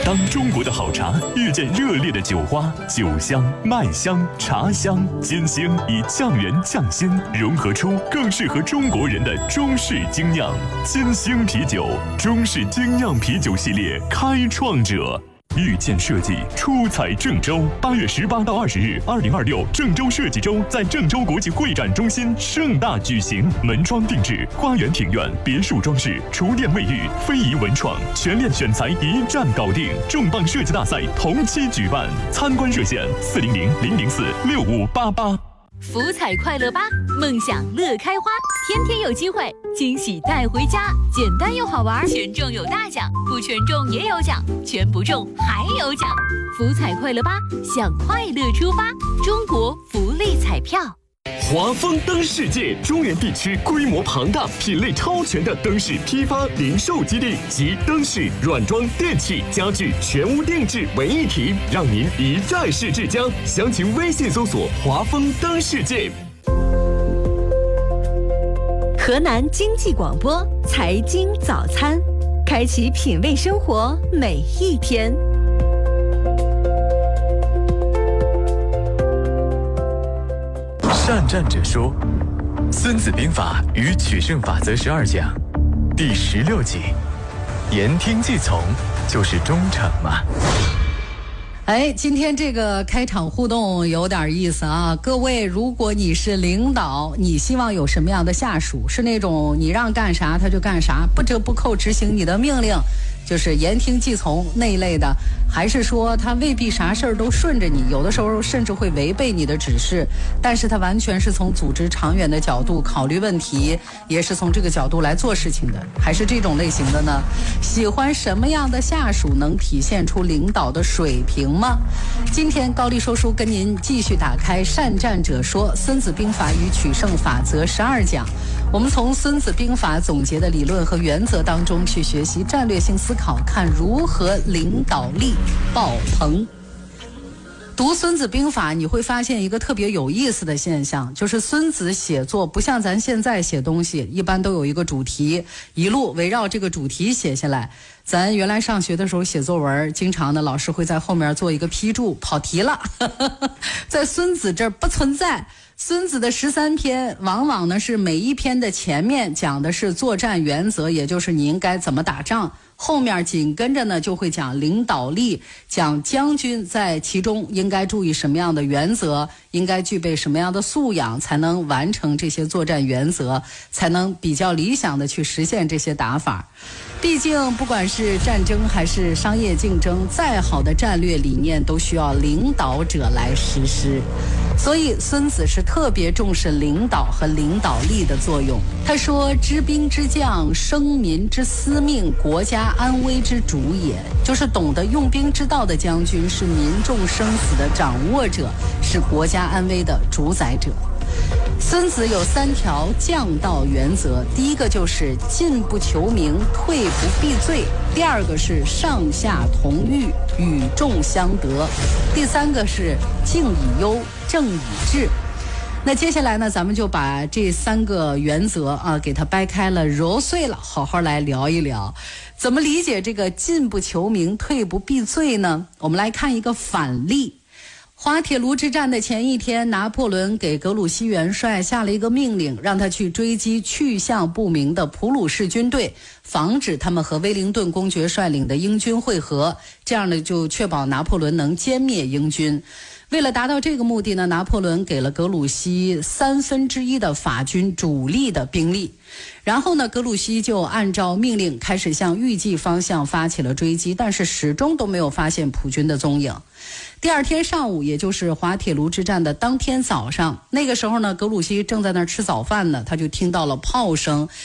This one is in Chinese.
当中国的好茶遇见热烈的酒花，酒香、麦香、茶香、煎香以匠人匠心融合出更适合中国人的中式精酿煎香啤酒。中式精酿啤酒系列开创者。遇见设计出彩郑州，8月18到20日，2026郑州设计周在郑州国际会展中心盛大举行，门窗定制、花园庭院、别墅装饰、厨电卫浴、非遗文创，全链选材一站搞定。重磅设计大赛同期举办，参观热线400-004-6588。 福彩快乐吧，梦想乐开花，天天有机会，惊喜带回家，简单又好玩，全中有大奖，不全中也有奖，全不中还有奖。福彩快乐吧，向快乐出发，中国福利彩票。 华丰灯世界中原地区规模庞大、品类超全的灯饰批发零售基地及灯饰、软装、电器、家具全屋定制为一体，让您一站式至家。详情微信搜索华丰灯世界。 河南经济广播财经早餐，开启品味生活每一天。 善战者说，《孙子兵法》与取胜法则12讲，第16集，言听计从就是忠诚嘛。 今天这个开场互动有点意思啊！各位，如果你是领导，你希望有什么样的下属？是那种你让干啥他就干啥，不折不扣执行你的命令，就是言听计从那一类的，还是说他未必啥事儿都顺着你，有的时候甚至会违背你的指示，但是他完全是从组织长远的角度考虑问题，也是从这个角度来做事情的，还是这种类型的呢？喜欢什么样的下属能体现出领导的水平吗？今天高丽说书跟您继续打开善战者说《孙子兵法与取胜法则12讲》，我们从《孙子兵法》总结的理论和原则当中去学习战略性思考，看如何领导力爆棚。读《孙子兵法》，你会发现一个特别有意思的现象，就是孙子写作不像咱现在写东西，一般都有一个主题，一路围绕这个主题写下来。咱原来上学的时候写作文，经常的老师会在后面做一个批注，跑题了在孙子这儿不存在。孙子的13篇往往呢是每一篇的前面讲的是作战原则，也就是你应该怎么打仗，后面紧跟着呢就会讲领导力，讲将军在其中应该注意什么样的原则，应该具备什么样的素养，才能完成这些作战原则，才能比较理想的去实现这些打法。毕竟不管是战争还是商业竞争，再好的战略理念都需要领导者来实施，所以孙子是特别重视领导和领导力的作用。他说，知兵之将，生民之司命，国家安危之主也，就是懂得用兵之道的将军是民众生死的掌握者，是国家安危的主宰者。孙子有3条将道原则，第一个就是进不求名，退不避罪；第二个是上下同欲，与众相得；第3个是静以忧，正以治。那接下来呢，咱们就把这3个原则给它掰开了揉碎了，好好来聊一聊怎么理解这个进不求名，退不避罪呢？我们来看一个反例。滑铁卢之战的前一天，拿破仑给格鲁希元帅下了一个命令，让他去追击去向不明的普鲁士军队，防止他们和威灵顿公爵率领的英军会合，这样呢就确保拿破仑能歼灭英军。为了达到这个目的呢，拿破仑给了格鲁希1/3的法军主力的兵力，然后呢，格鲁希就按照命令开始向预计方向发起了追击，但是始终都没有发现普军的踪影。第二天上午，也就是滑铁卢之战的当天早上，那个时候呢，格鲁希正在那儿吃早饭呢，他就听到了炮声，